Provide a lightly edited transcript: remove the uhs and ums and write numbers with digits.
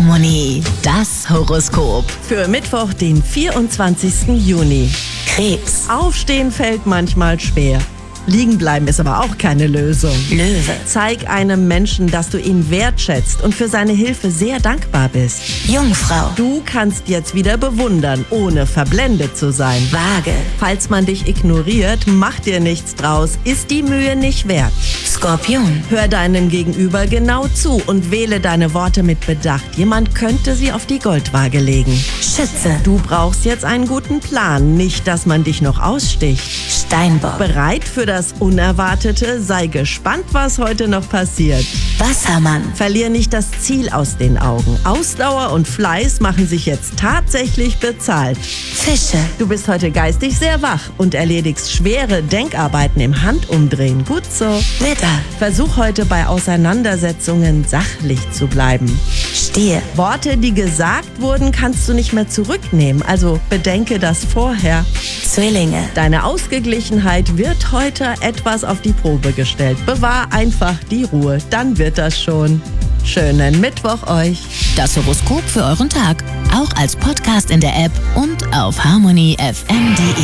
Harmonie, das Horoskop. Für Mittwoch, den 24. Juni. Krebs, Aufstehen fällt manchmal schwer. Liegen bleiben ist aber auch keine Lösung. Löwe, Zeig einem Menschen, dass du ihn wertschätzt und für seine Hilfe sehr dankbar bist. Jungfrau, Du kannst jetzt wieder bewundern, ohne verblendet zu sein. Waage, Falls man dich ignoriert, mach dir nichts draus, ist die Mühe nicht wert. Skorpion, Hör deinem Gegenüber genau zu und wähle deine Worte mit Bedacht. Jemand könnte sie auf die Goldwaage legen. Schütze, Du brauchst jetzt einen guten Plan, nicht, dass man dich noch aussticht. Steinbock, Bereit für das Unerwartete? Sei gespannt, was heute noch passiert. Wassermann, Verlier nicht das Ziel aus den Augen. Ausdauer und Fleiß machen sich jetzt tatsächlich bezahlt. Fische, Du bist heute geistig sehr wach und erledigst schwere Denkarbeiten im Handumdrehen. Gut so. Widder, Versuch heute bei Auseinandersetzungen sachlich zu bleiben. Stier, Worte, die gesagt wurden, kannst du nicht mehr zurücknehmen, also bedenke das vorher. Zwillinge, Deine Ausgeglichenheit wird heute etwas auf die Probe gestellt. Bewahr einfach die Ruhe, dann wird das schon. Schönen Mittwoch euch. das Horoskop für euren Tag. Auch als Podcast in der App und auf harmoniefm.de.